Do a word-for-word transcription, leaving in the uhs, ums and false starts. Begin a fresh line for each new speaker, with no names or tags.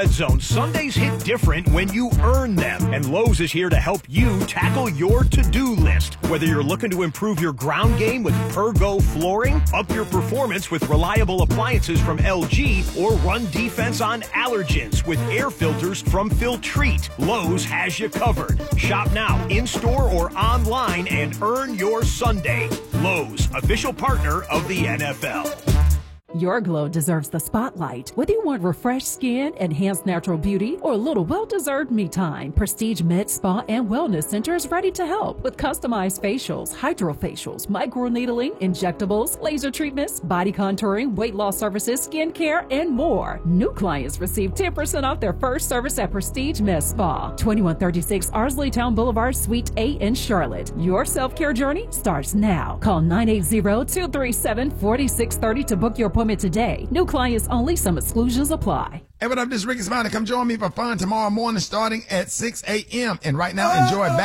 Red Zone Sundays hit different when you earn them, and Lowe's is here to help you tackle your to-do list. Whether you're looking to improve your ground game with Pergo flooring, up your performance with reliable appliances from L G, or run defense on allergens with air filters from Filtrete, Lowe's has you covered. Shop now, in-store or online, and earn your Sunday. Lowe's, official partner of the N F L.
Your glow deserves the spotlight. Whether you want refreshed skin, enhanced natural beauty, or a little well-deserved me time, Prestige Med Spa and Wellness Center is ready to help with customized facials, hydrofacials, microneedling, injectables, laser treatments, body contouring, weight loss services, skin care, and more. New clients receive ten percent off their first service at Prestige Med Spa, twenty-one thirty-six Ardsley Town Boulevard, Suite A in Charlotte. Your self-care journey starts now. Call nine eight zero, two three seven, four six three zero to book your appointment today. New clients only. Some exclusions apply.
Hey, what up? This is Ricky Smiley. Come join me for fun tomorrow morning starting at six a.m. And right now, enjoy